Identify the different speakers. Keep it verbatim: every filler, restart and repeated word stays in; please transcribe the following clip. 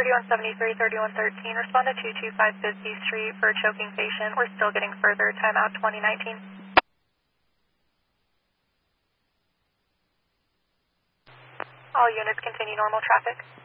Speaker 1: thirty-one seventy-three, thirty-one thirteen, respond to two two five Bisbee Street for a choking patient. We're still getting further. Timeout twenty nineteen. All units continue normal traffic.